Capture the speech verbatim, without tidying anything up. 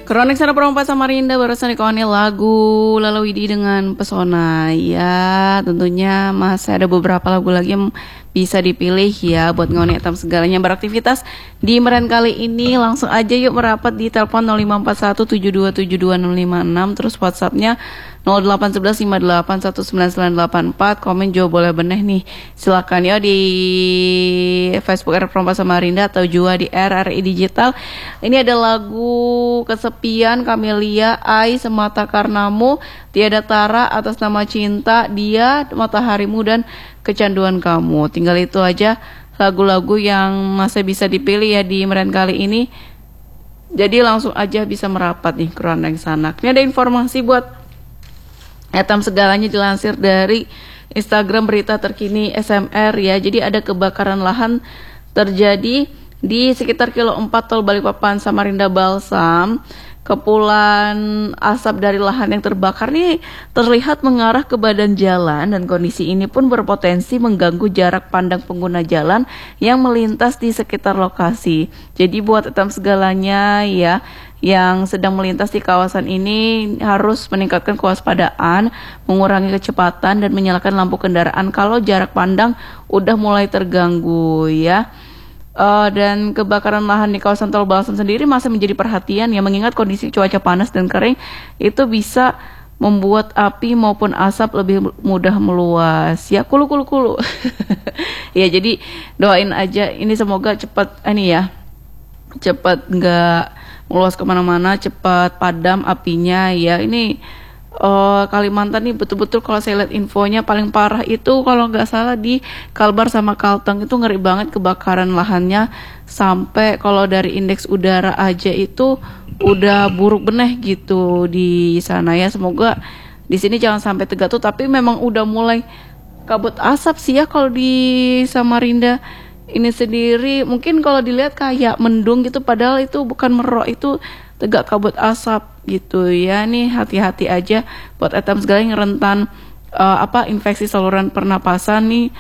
Kronik Sana Perompak Samarinda barusan dikawani lagu Lala Widi dengan Pesona. Ya, tentunya masih ada beberapa lagu lagi yang bisa dipilih ya buat ngawani hitam segalanya beraktivitas di Meren kali ini. Langsung aja yuk merapat di telepon nol lima empat satu tujuh dua tujuh dua nol lima enam, terus WhatsAppnya nol delapan satu satu lima delapan satu sembilan sembilan delapan empat. Komen juga boleh beneh nih, silakan ya di Facebook R Perompak Samarinda atau juga di R R I Digital. Ini ada lagu Kesepian, Kamelia, Ai, Semata Karenamu, Tiada Tara, Atas Nama Cinta, Dia, Mataharimu, dan Kecanduan Kamu. Tinggal itu aja lagu-lagu yang masih bisa dipilih ya di Meren kali ini. Jadi langsung aja bisa merapat nih ke Randang Sanak. Ini ada informasi buat Etam segalanya dilansir dari Instagram berita terkini S M R ya. Jadi ada kebakaran lahan terjadi di sekitar kilo empat tol Balikpapan Samarinda Balsam. Kepulan asap dari lahan yang terbakar ini terlihat mengarah ke badan jalan, dan kondisi ini pun berpotensi mengganggu jarak pandang pengguna jalan yang melintas di sekitar lokasi. Jadi buat etam segalanya ya yang sedang melintas di kawasan ini harus meningkatkan kewaspadaan, mengurangi kecepatan, dan menyalakan lampu kendaraan kalau jarak pandang udah mulai terganggu ya. Uh, dan kebakaran lahan di kawasan Tol Balsam sendiri masih menjadi perhatian ya, mengingat kondisi cuaca panas dan kering itu bisa membuat api maupun asap lebih mudah meluas ya. Kulu kulu kulu ya, jadi doain aja ini semoga cepat ini ya, cepat nggak meluas kemana-mana, cepat padam apinya ya. Ini Uh, Kalimantan nih betul-betul kalau saya lihat infonya paling parah itu kalau nggak salah di Kalbar sama Kalteng, itu ngeri banget kebakaran lahannya, sampai kalau dari indeks udara aja itu udah buruk beneh gitu di sana ya. Semoga di sini jangan sampai tegatuh, tapi memang udah mulai kabut asap sih ya kalau di Samarinda ini sendiri. Mungkin kalau dilihat kayak mendung gitu, padahal itu bukan merok, itu tegak kabut asap gitu ya. Nih hati-hati aja buat etam segala yang rentan uh, apa infeksi saluran pernapasan nih,